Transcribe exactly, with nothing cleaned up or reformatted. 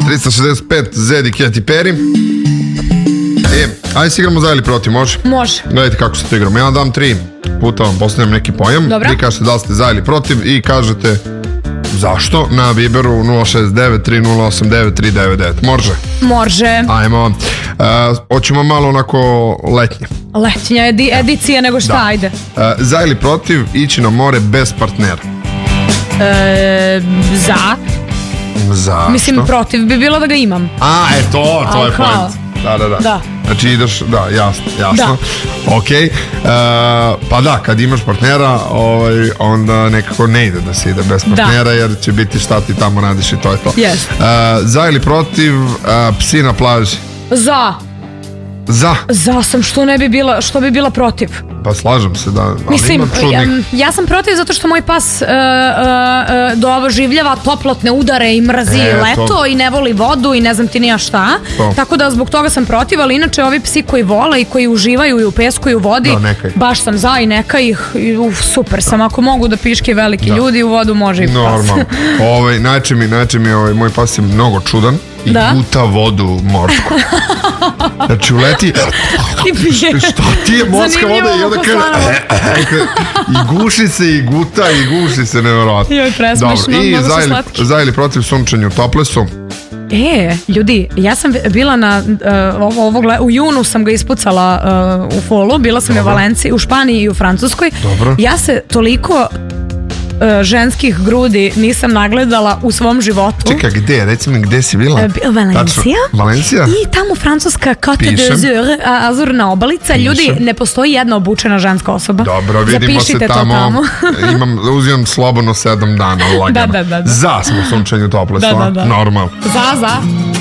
trista šezdeset pet, Zed i Katy Perry. E, ajde se igramo za ili protiv, može? Može. Gledajte kako se to igramo. Ja vam dam tri puta, vam postavljam neki pojam. Dobro. Vi kažete da li ste za ili protiv i kažete zašto na Viberu nula šest devet tri nula osam devet tri devet devet. Može? Može. Ajmo. Uh, hoćemo malo onako letnje. Letnja edi, edicija nego šta, Da. ajde. Uh, za ili protiv ići na more bez partnera? E, za. Zašto? Mislim, protiv bi bilo da ga imam. A, e to, to A, je kao? point. Da, da, da. Da. Znači ideš, da, jasno, jasno. Ok. Uh, pa da, kad imaš partnera, ovaj, onda nekako ne ide da se ide bez partnera, jer će biti šta ti tamo radiš i to je to. Yes. Uh, za ili protiv uh, psi na plaži? Za. Za. Za sam, što ne bi bila, što bi bila protiv. Pa slažem se da, ali Mislim, ima čudnih. ja, ja sam protiv zato što moj pas uh, uh, uh, doživljava toplotne udare i mrzi E, leto to. i ne voli vodu i ne znam ti nija šta. To. Tako da zbog toga sam protiv, ali inače ovi psi koji vole i koji uživaju i u pesku i u vodi, Da, neka ih. baš sam za i neka ih. I, uf, super sam, ako mogu da piške veliki Da. ljudi u vodu, može i pas. Normalno. Ovaj, najče mi, najče mi, ovaj, moj pas je mnogo čudan i Da? guta vodu morsku. Znači uleti I pije. šta ti je morska Zanimljivo voda i onda kako kaže i guši se i guta i guši se nevjerojatno. Joj, presmešno, Dobro, i mnogo su za ili, slatki. za ili protiv sunčanju toplesu? E, ljudi, ja sam bila na uh, ovo, ovo, gle- u junu sam ga ispucala uh, u folu, bila sam Dobro. u Valenciji, u Španiji i u Francuskoj. Dobro. Ja se toliko uh, ženskih grudi nisam nagledala u svom životu. Čekaj, gde? Reci mi gde si bila? E, bi- Valencija. Tačno, Valencija? I tamo francuska Côte Pišem. d'Azur, a- azurna obalica. Ljudi, Pišem. ne postoji jedna obučena ženska osoba. Dobro, vidimo Zapišite se to tamo. tamo. Imam, uzimam slobodno sedam dana, lagano. Da, da, da, da. Za smo sunčanju toplesu, Da, da, a? da. Normal. Za, za.